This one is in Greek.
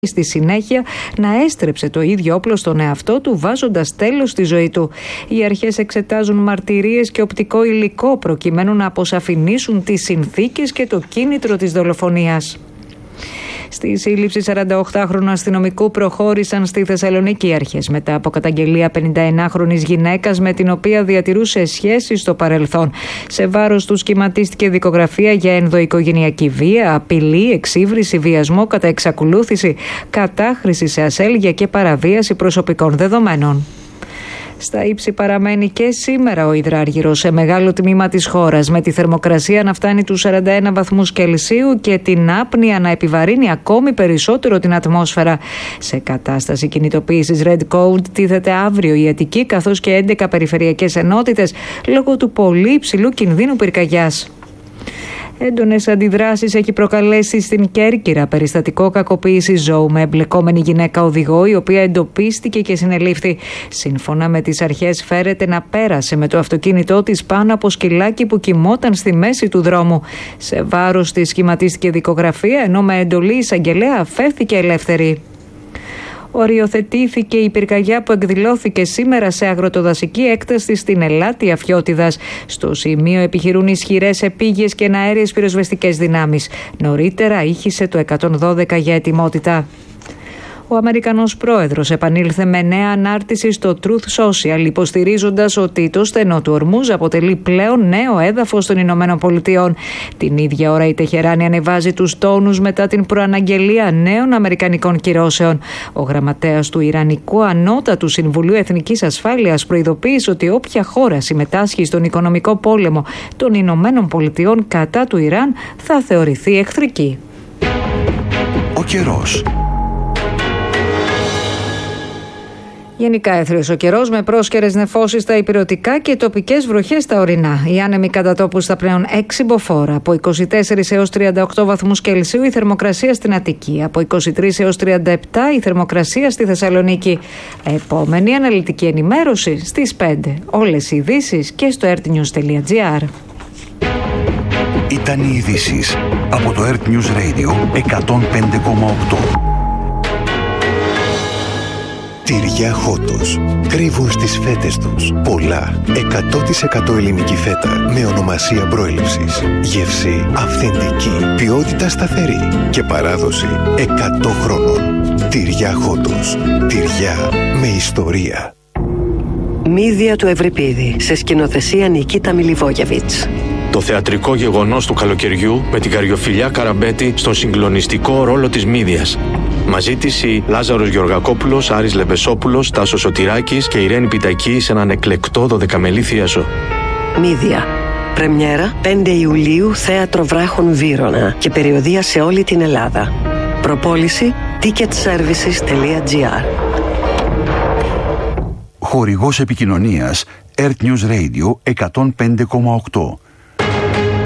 στη συνέχεια να έστρεψε το ίδιο όπλο στον εαυτό του, βάζοντας τέλος στη ζωή του. Οι αρχές εξετάζουν μαρτυρίες και οπτικό υλικό προκειμένου να αποσαφηνίσουν τις συνθήκες και το κίνητρο της δολοφονίας. Στη σύλληψη 48χρονου αστυνομικού προχώρησαν στη Θεσσαλονίκη οι αρχές μετά από καταγγελία 51χρονης γυναίκας με την οποία διατηρούσε σχέσεις στο παρελθόν. Σε βάρος του σχηματίστηκε δικογραφία για ενδοοικογενειακή βία, απειλή, εξύβριση, βιασμό κατά εξακολούθηση, κατάχρηση σε ασέλγεια και παραβίαση προσωπικών δεδομένων. Στα ύψη παραμένει και σήμερα ο υδράργυρος σε μεγάλο τμήμα της χώρας, με τη θερμοκρασία να φτάνει τους 41 βαθμούς Κελσίου και την άπνοια να επιβαρύνει ακόμη περισσότερο την ατμόσφαιρα. Σε κατάσταση κινητοποίησης Red Code τίθεται αύριο η Αττική καθώς και 11 περιφερειακές ενότητες λόγω του πολύ υψηλού κινδύνου πυρκαγιάς. Έντονες αντιδράσεις έχει προκαλέσει στην Κέρκυρα περιστατικό κακοποίησης ζώου με εμπλεκόμενη γυναίκα οδηγό, η οποία εντοπίστηκε και συνελήφθη. Σύμφωνα με τις αρχές, φέρεται να πέρασε με το αυτοκίνητό της πάνω από σκυλάκι που κοιμόταν στη μέση του δρόμου. Σε βάρος της σχηματίστηκε δικογραφία, ενώ με εντολή εισαγγελέα αφέθηκε ελεύθερη. Οριοθετήθηκε η πυρκαγιά που εκδηλώθηκε σήμερα σε αγροτοδασική έκταση στην Ελάτη Αφιώτιδας. Στο σημείο επιχειρούν ισχυρές επίγειες και αέριες πυροσβεστικές δυνάμεις. Νωρίτερα ήχησε το 112 για ετοιμότητα. Ο Αμερικανός πρόεδρος επανήλθε με νέα ανάρτηση στο Truth Social, υποστηρίζοντας ότι το στενό του Ορμούζ αποτελεί πλέον νέο έδαφος των Ηνωμένων Πολιτειών. Την ίδια ώρα η Τεχεράνη ανεβάζει τους τόνους μετά την προαναγγελία νέων αμερικανικών κυρώσεων. Ο γραμματέας του Ιρανικού Ανώτατου Συμβουλίου Εθνικής Ασφάλειας προειδοποίησε ότι όποια χώρα συμμετάσχει στον οικονομικό πόλεμο των Ηνωμένων Πολιτειών κατά του Ιράν θα θεωρηθεί εχθρική. Ο καιρός. Γενικά έθριος ο καιρός με πρόσκαιρες νεφώσεις στα ηπειρωτικά και τοπικές βροχές στα ορεινά. Οι άνεμοι κατά τόπους στα πλέον 6 μποφόρ. Από 24 έως 38 βαθμούς Κελσίου η θερμοκρασία στην Αττική. Από 23 έως 37 η θερμοκρασία στη Θεσσαλονίκη. Επόμενη αναλυτική ενημέρωση στις 5. Όλες οι ειδήσεις και στο earthnews.gr. Ήταν οι ειδήσεις από το Earth News Radio 105,8. Τυριά Χότος. Κρύβουν στις φέτες τους πολλά 100% ελληνική φέτα με ονομασία προέλευσης. Γεύση αυθεντική, ποιότητα σταθερή και παράδοση 100 χρόνων. Τυριά Χότος. Τυριά με ιστορία. Μύδια του Ευρυπίδη, σε σκηνοθεσία Νικίτα Μιλιβόγεβιτς. Το θεατρικό γεγονός του καλοκαιριού με την Καριοφιλιά Καραμπέτη στον συγκλονιστικό ρόλο της Μύδιας. Μαζί της οι Λάζαρος Γεωργακόπουλος, Άρης Λεμπεσόπουλος, Τάσος Σωτηράκης και Ιρένη Πιτακή σε έναν εκλεκτό 12μελή θίασο. Μύδια. Πρεμιέρα 5 Ιουλίου, Θέατρο Βράχων Βύρωνα και περιοδεία σε όλη την Ελλάδα. Προπόληση ticketservices.gr. Χορηγός επικοινωνίας Earth News Radio 105,8.